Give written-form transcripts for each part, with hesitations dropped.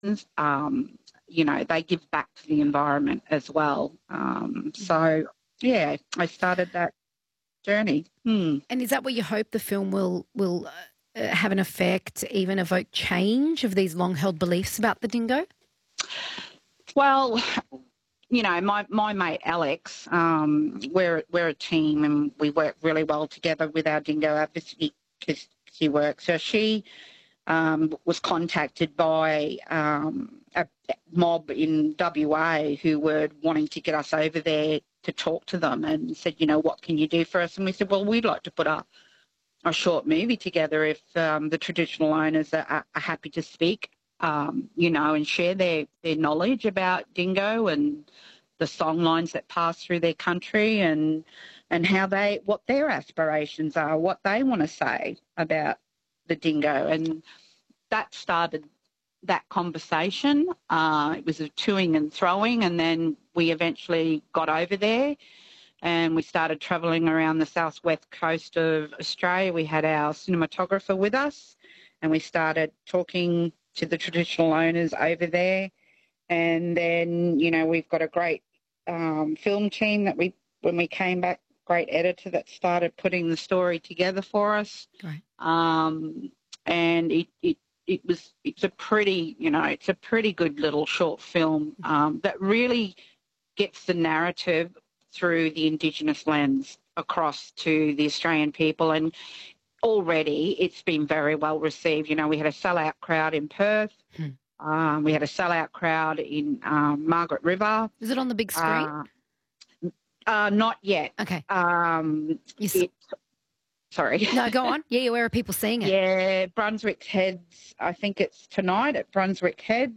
they give back to the environment as well. So, yeah, I started that journey. And is that what you hope the film will have an effect, even evoke change of these long-held beliefs about the dingo? Well, my mate Alex, we're a team and we work really well together with our dingo advocacy work. So she was contacted by a mob in WA who were wanting to get us over there to talk to them, and said, what can you do for us? And we said, well, we'd like to put a short movie together if the traditional owners are happy to speak, and share their knowledge about dingo and the song lines that pass through their country and what their aspirations are, what they want to say about the dingo. And that started that conversation. It was a toing and throwing, and then we eventually got over there and we started travelling around the southwest coast of Australia. We had our cinematographer with us and we started talking to the traditional owners over there. And then, we've got a great film team that when we came back, great editor that started putting the story together for us. Right. And it's a pretty good little short film that really gets the narrative through the Indigenous lens across to the Australian people. And already it's been very well received. We had a sellout crowd in Perth. We had a sellout crowd in Margaret River. Is it on the big screen? Not yet. Okay. Sorry. No, go on. Yeah, where are people seeing it? Yeah, Brunswick Heads. I think it's tonight at Brunswick Heads.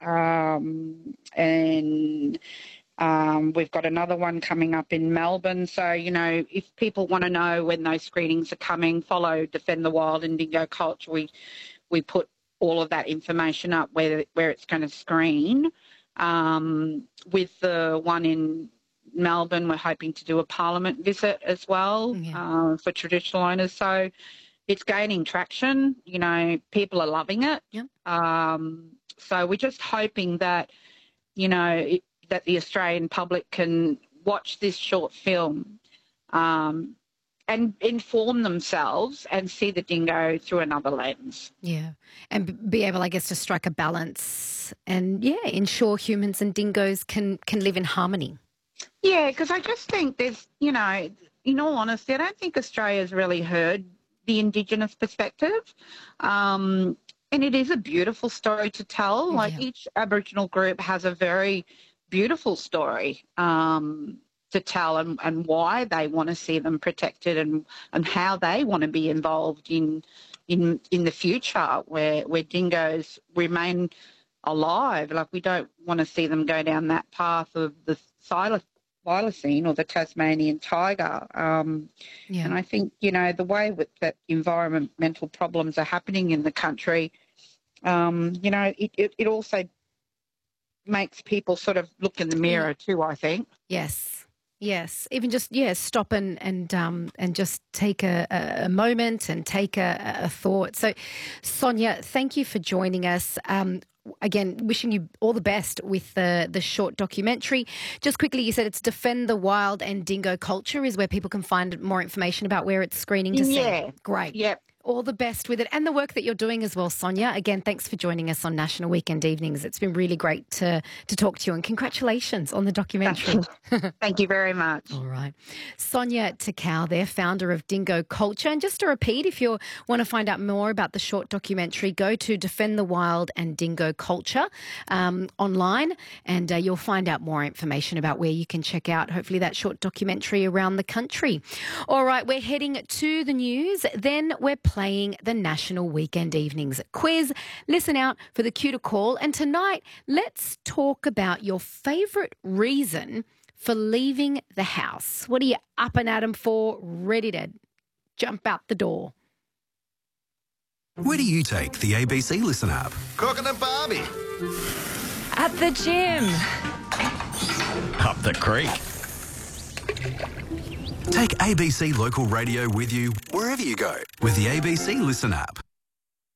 And we've got another one coming up in Melbourne. So, if people want to know when those screenings are coming, follow Defend the Wild and Dingo Culture. We put all of that information up where it's going to screen. With the one in Melbourne, we're hoping to do a Parliament visit as well for traditional owners. So it's gaining traction. People are loving it. Yep. So we're just hoping that, that the Australian public can watch this short film and inform themselves and see the dingo through another lens. Yeah, and be able, I guess, to strike a balance and, ensure humans and dingoes can live in harmony. Yeah, because I just think there's, in all honesty, I don't think Australia's really heard the Indigenous perspective. And it is a beautiful story to tell. Yeah. Like each Aboriginal group has a very beautiful story to tell and why they want to see them protected and how they want to be involved in the future where dingoes remain alive. Like we don't want to see them go down that path of the thylacine or the Tasmanian tiger. And I think, the way that environmental problems are happening in the country, it also makes people sort of look in the mirror too, I think. Yes. Even just, stop and just take a moment and take a thought. So, Sonia, thank you for joining us. Again, wishing you all the best with the short documentary. Just quickly, you said it's Defend the Wild and Dingo Culture is where people can find more information about where it's screening to see. Yeah. Great. Yep. All the best with it and the work that you're doing as well, Sonia. Again, thanks for joining us on National Weekend Evenings. It's been really great to talk to you, and congratulations on the documentary. Thank you very much. All right. Sonia Takau there, founder of Dingo Culture. And just to repeat, if you want to find out more about the short documentary, go to Defend the Wild and Dingo Culture online, and you'll find out more information about where you can check out, hopefully, that short documentary around the country. All right, we're heading to the news. Then we're playing the National Weekend Evenings quiz. Listen out for the cue to call. And tonight, let's talk about your favourite reason for leaving the house. What are you up and at 'em for? Ready to jump out the door? Where do you take the ABC Listen app? Cooking and Barbie. At the gym. Up the creek. Take ABC Local Radio with you wherever you go with the ABC Listen app.